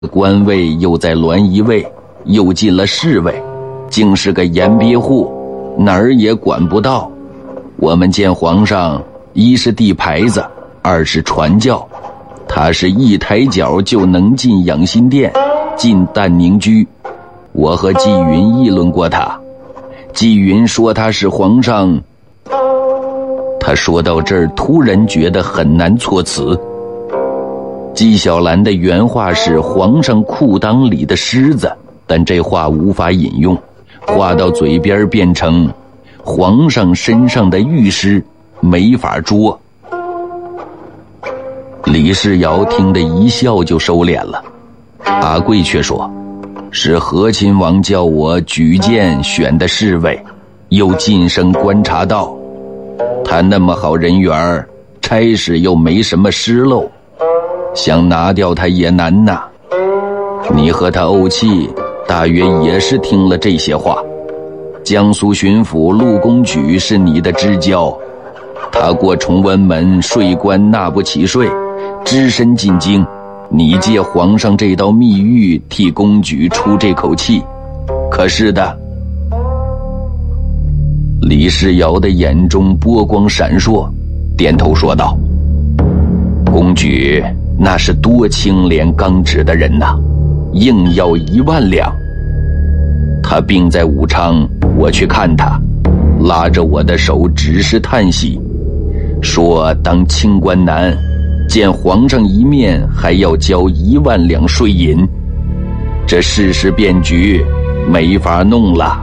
官位又在栾仪卫，又进了侍卫，竟是个盐鳖户，哪儿也管不到。我们见皇上，一是递牌子，二是传教，他是一抬脚就能进养心殿，进淡宁居。我和纪云议论过他，纪云说他是皇上。他说到这儿，突然觉得很难措辞。纪晓岚的原话是皇上裤裆里的虱子，但这话无法引用，话到嘴边变成皇上身上的玉虱，没法捉。李世尧听得一笑就收敛了，阿贵却说，是和亲王叫我举荐选的侍卫，又晋升观察道，他那么好人缘，差事又没什么失漏，想拿掉他也难呐。你和他怄气，大约也是听了这些话。江苏巡抚陆公举是你的知交，他过崇文门，税官纳不起税，只身进京，你借皇上这道密谕替公举出这口气，可是的。李世尧的眼中波光闪烁，点头说道，公举那是多清廉刚直的人呐，硬要1万两。他病在武昌，我去看他，拉着我的手只是叹息，说当清官难，见皇上一面还要交1万两税银，这世事变局，没法弄了。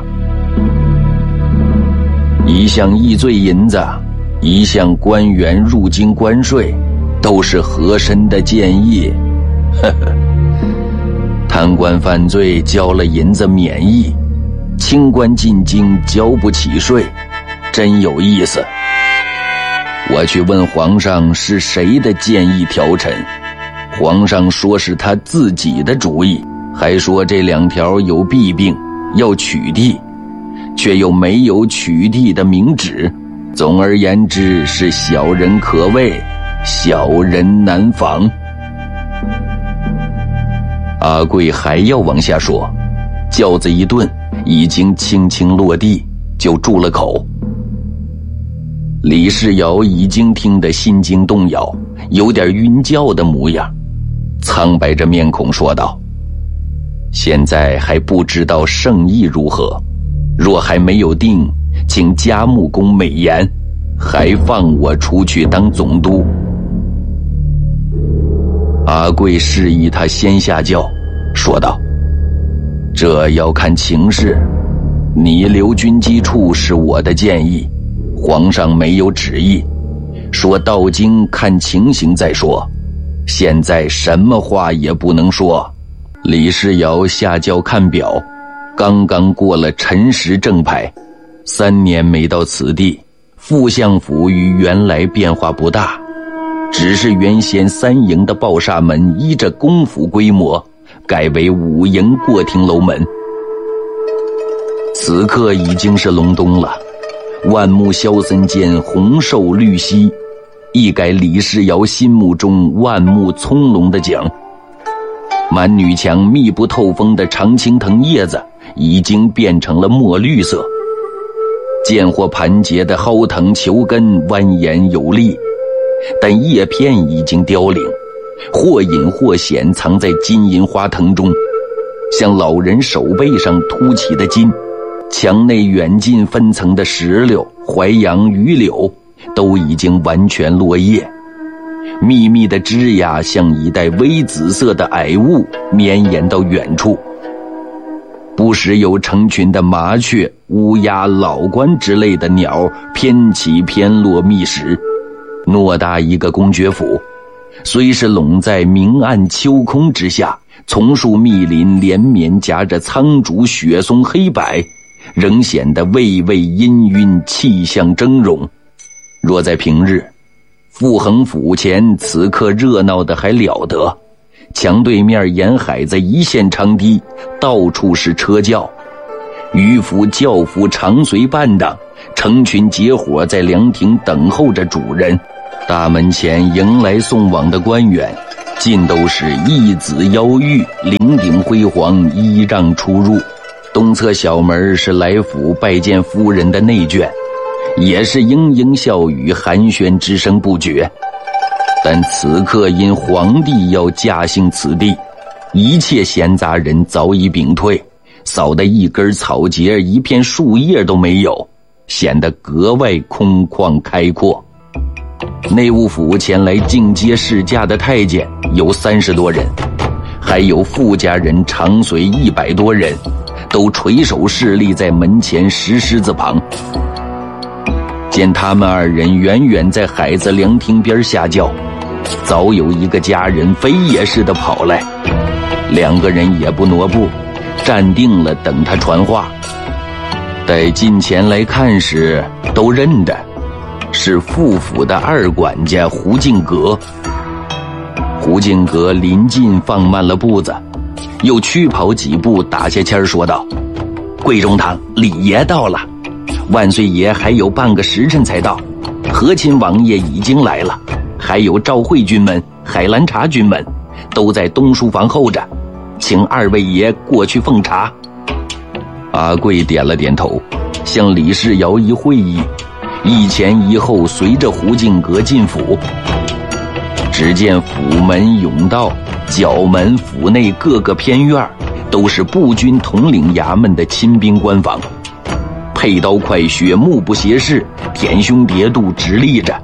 一项议罪银子，一项官员入京关税，都是和珅的建议。呵呵，贪官犯罪交了银子免役，清官进京交不起税，真有意思。我去问皇上是谁的建议调陈，皇上说是他自己的主意，还说这2条有弊病，要取缔，却又没有取缔的明旨。总而言之，是小人可畏，小人难防。阿贵还要往下说，轿子一顿，已经轻轻落地，就住了口。李世尧已经听得心惊动摇，有点晕轿的模样，苍白着面孔说道，现在还不知道圣意如何，若还没有定，请嘉木公美言，还放我出去当总督。阿贵示意他先下轿，说道，这要看情势，你留军机处是我的建议，皇上没有旨意，说到京看情形再说，现在什么话也不能说。李世尧下轿看表，刚刚过了辰时正牌，3年没到此地，副相府与原来变化不大，只是原先3营的抱厦门依着公府规模，改为5营过亭楼门。此刻已经是隆冬了，万木萧森间红瘦绿稀，一改李世尧心目中万木葱茏的景。满女墙密不透风的常青藤叶子已经变成了墨绿色，见或盘结的蒿藤球根蜿蜒有力，但叶片已经凋零，或隐或显藏在金银花藤中，像老人手背上凸起的筋。墙内远近分层的石榴、淮杨、榆柳都已经完全落叶，密密的枝桠像一带微紫色的霭雾绵延到远处，不时有成群的麻雀、乌鸦、老鹳之类的鸟偏起偏落觅食。偌大一个公爵府，虽是笼在明暗秋空之下，丛树密林连绵夹着苍竹、雪松、黑柏，仍显得蔚蔚氤氲，气象峥嵘。若在平日，傅恒府前此刻热闹的还了得，墙对面沿海子一线长堤，到处是车轿，渔夫、轿夫常随伴当，成群结伙在凉亭等候着主人。大门前迎来送往的官员， 尽都是义子腰玉，领顶辉煌，依让出入。东侧小门是来府拜见夫人的内眷，也是莺莺笑语，寒暄之声不绝。但此刻因皇帝要驾幸此地，一切闲杂人早已屏退，扫得一根草节一片树叶都没有，显得格外空旷开阔。内务府前来进阶试驾的太监有30多人，还有富家人常随100多人，都垂手侍立在门前石狮子旁。见他们2人远远在海子凉亭边下轿，早有一个家人飞也似的跑来，2个人也不挪步，站定了等他传话。待近前来看时，都认得是副府的2管家胡敬阁。胡敬阁临近放慢了步子，又驱跑几步，打下签说道：“贵中堂，李爷到了。万岁爷还有半个时辰才到，和亲王爷已经来了，还有赵惠军门、海兰察军门都在东书房候着，请2位爷过去奉茶。”阿贵点了点头，向李世尧一会意，一前一后随着胡敬阁进府。只见府门、甬道、角门、府内各个偏院都是步军统领衙门的亲兵官房，佩刀快雪，目不斜视，舔胸叠肚，直立着。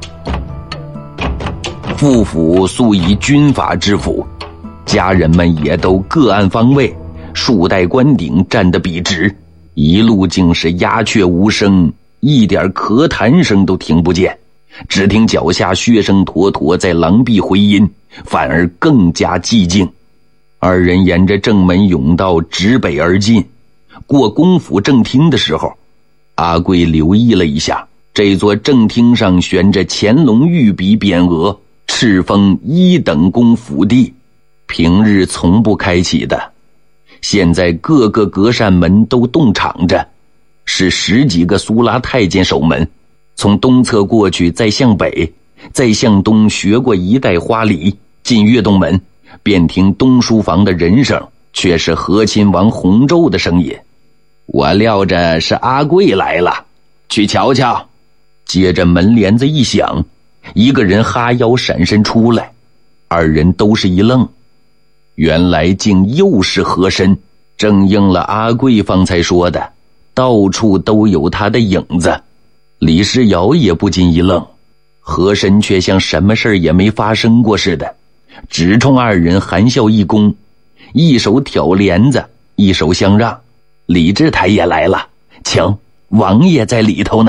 副府素以军法之府，家人们也都各按方位，数代官顶站得笔直，一路竟是鸦雀无声，一点咳痰声都听不见，只听脚下靴声妥妥在狼狽回音，反而更加寂静。2人沿着正门甬道直北而进，过公府正厅的时候，阿贵留意了一下，这座正厅上悬着乾隆御笔匾额，敕封1等公府地，平日从不开启的，现在各个隔扇门都洞敞着，是10几个苏拉太监守门。从东侧过去，再向北，再向东学过一带花里，进悦动门，便听东书房的人声，却是和亲王弘昼的声音：“我料着是阿贵来了，去瞧瞧。”接着门帘子一响，一个人哈腰闪身出来，2人都是一愣，原来竟又是和珅，正应了阿贵方才说的，到处都有他的影子。李世尧也不禁一愣，和珅却像什么事也没发生过似的，只冲2人含笑一躬，一手挑帘子，一手相让：“李治台也来了，请，王爷在里头呢。”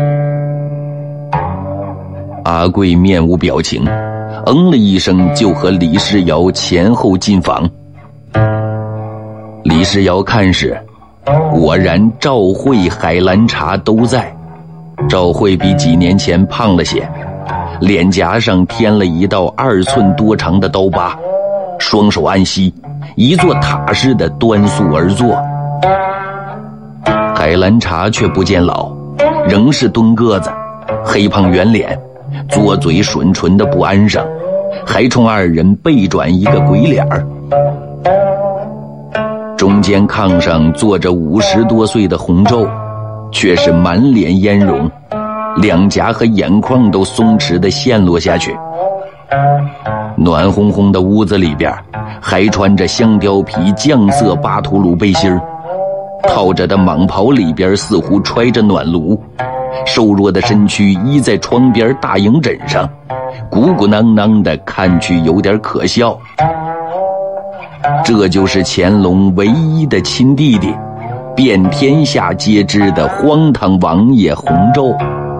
阿贵面无表情，了一声，就和李世尧前后进房。李世尧看时，果然赵惠、海兰察都在。赵惠比几年前胖了些，脸颊上添了一道2寸多长的刀疤，双手按膝，一座塔似的端肃而坐。海兰察却不见老，仍是蹲个子，黑胖圆脸，嘬嘴吮唇的不安生，还冲2人背转一个鬼脸儿。中间炕上坐着50多岁的弘昼，却是满脸烟容，两颊和眼眶都松弛地陷落下去。暖烘烘的屋子里边，还穿着香貂皮酱色巴图鲁背心，套着的蟒袍里边似乎揣着暖炉，瘦弱的身躯依在窗边大营枕上，鼓鼓囊囊的，看去有点可笑。这就是乾隆唯一的亲弟弟，遍天下皆知的荒唐王爷弘昼。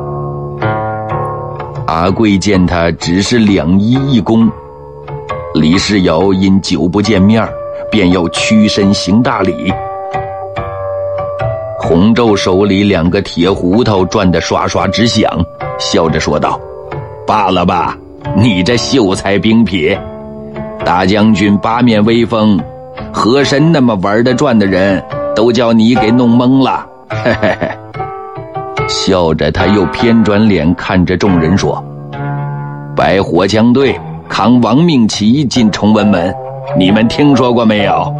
阿贵见他只是2揖一躬，李世尧因久不见面，便要屈身行大礼。弘昼手里2个铁胡桃转得刷刷直响，笑着说道：“罢了吧，你这秀才兵痞，大将军八面威风，和珅那么玩得转的人都叫你给弄懵了。”嘿嘿嘿。笑着他又偏转脸看着众人说：“摆火枪队扛亡命旗进崇文门，你们听说过没有？